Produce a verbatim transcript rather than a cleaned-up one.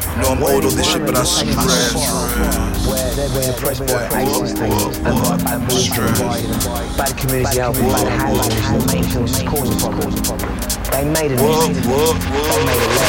know I'm old on this shit, but I swear. Where they're being oppressed by ISIS and and bad community outfit, bad housing, the main things that's causing problems. They made a music, they made a